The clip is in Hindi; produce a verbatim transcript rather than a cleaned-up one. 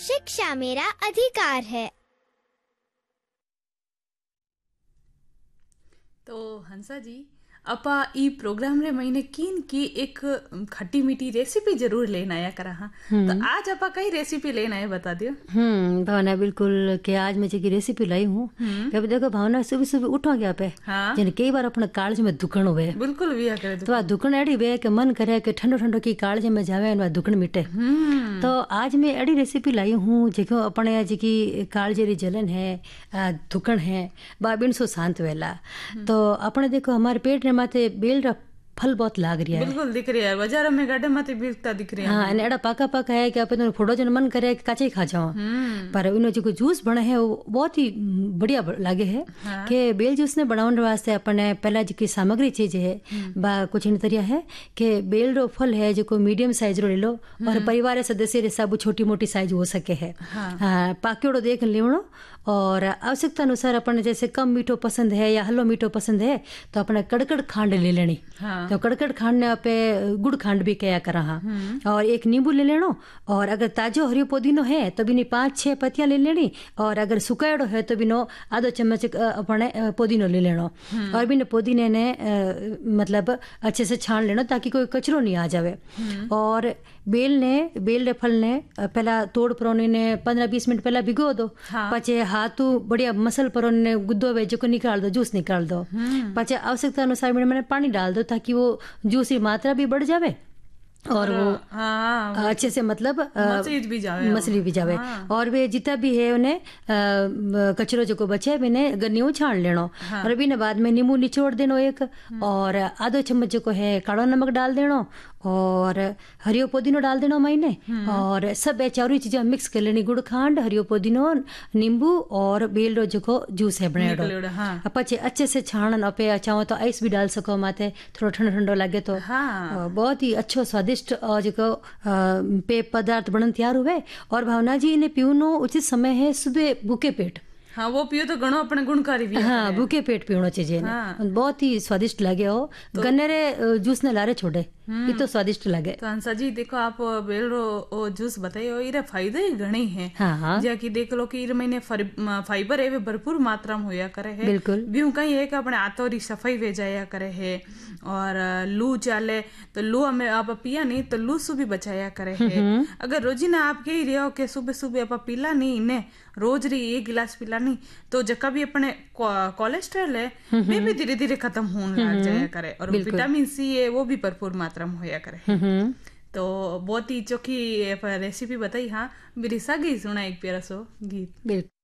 शिक्षा मेरा अधिकार है। तो हंसा जी, अपा ई प्रोग्राम रे महीने कीन की एक खट्टी मीठी रेसिपी जरूर लेना आया करा। हाँ, तो आज अपा कई रेसिपी लेना है बता दियो। हम्म भावना बिल्कुल के आज मैं जी रेसिपी लाई हूँ। कभी देखो भावना सुबह सुबह उठो क्या पे हाँ? जन कई बार अपने कालज में दुखण हुए बिल्कुल भी करे तो आ दुखण एड़ी वे के मन करे कि ठंडो ठंडो की कालज में जावे और दुखण मिटे। तो आज मैं एड़ी रेसिपी लाई हूँ जो अपने जी की कालज री जलन है दुखण है बाबिन सो शांत वेला। तो अपने देखो हमारे पेट ने माथे बेल रा फल बहुत लाग रहा है। बिल्कुल दिख रहा है बाजार में गाड़े माथे बिकता दिख रहा है। हाँ ने एड़ा पाका पाका है कि अपन फोटो जन मन करे कि काचे ही खा जाओ। पर इनो जो जूस बना है वो बहुत ही बढ़िया लागे है। हाँ? कि बेल जूस ने बनाने वास्ते अपने पहला जी की सामग्री चीज है बा कुछ इन तरिया है कि बेल रो फल है जो मीडियम साइज रो ले लो और परिवार सदस्य रे सब छोटी मोटी साइज हो सके है। हाँ पाक्योड़ो देख लेवणो और आवश्यकता अनुसार अपन जैसे कम मीठो पसंद है या हल्लो मीठो पसंद है तो अपने कड़कड़ खांड ले लेनी। हाँ। तो कड़कड़ खांड ने पे गुड़ खांड भी कया करा। हाँ। और एक नींबू ले लेनो और अगर ताजो हरियो पुदीनो है तो भी पांच छह पत्तियां ले लेनी और अगर सुकायड़ो है तो भी आधो चम्मच अपने पुदीनो ले लेनो और भी पुदीने ने मतलब अच्छे से छान लेना ताकि कोई कचरो नहीं आ जावे। और बेल ने बेल रे फल ने पहला तोड़ परोने ने पंद्रह बीस मिनट पहला भिगो दो। हाँ। पचे हाथू बढ़िया मसल परोने ने गुद्दो वे जो निकाल दो जूस निकाल दो। पचे आवश्यकता अनुसार मैंने पानी डाल दो ताकि वो जूस की मात्रा भी बढ़ जावे और वो हाँ, अच्छे से मतलब मछली भी जावे मछली भी जावे। हाँ। और वे जितना भी है उन्हें कचरो जो बचे बिने गन्नी छान लेनो। हाँ। और भी बाद में नींबू निचोड़ देनो एक और आधो चम्मच जो है कालो नमक डाल देनो और हरियो पुदीनो डाल देनो महीने और सब चारों चीजें मिक्स कर लेनी गुड़ खांड हरियो पुदीनो नींबू और बेल रो जो जूस है बनाड़ो। हाँ। पचे अच्छे से छान पे चाहो तो आइस भी डाल सको माथे थोड़ा ठंडो ठंडो लगे तो। हाँ। बहुत ही अच्छो स्वादिष्ट जो पेय पदार्थ बनन तैयार हुए। और भावना जी इन्हें पीवनो उचित समय है सुबह भूखे पेट। हाँ वो पियो तो घणो अपने गुणकारी भी। हाँ भूखे पेट पीवनो चाहिए। हाँ। बहुत ही स्वादिष्ट लगे हो तो गन्नेरे जूस ने लारे छोड़े ये तो स्वादिष्ट लगे। तो हंसा जी देखो आप बेल रो जूस बताइयो इरे फायदे ही घणे हैं। हाँ। जा कि देख लो कि इरे महीने फाइबर है वे भरपूर मात्रा में होया करे है। बिल्कुल ब्यू कहीं है कि अपने आतो री सफाई वे जाया करे है और लू चाले तो लू हमें आप पिया नहीं तो लू सु भी बचाया करे है। अगर रोजीना आप कही रहे हो कि सुबह सुबह आप पीला नहीं इन्हें रोज री एक गिलास पीला नहीं तो जका भी अपने कोलेस्ट्रॉल है वे भी धीरे धीरे खत्म होने लग जाया करे और विटामिन सी है वो भी भरपूर मात्रा में होया करे। तो बहुत ही चोखी रेसिपी बताई। हाँ मेरी सागी सुना एक प्यारा सो गीत।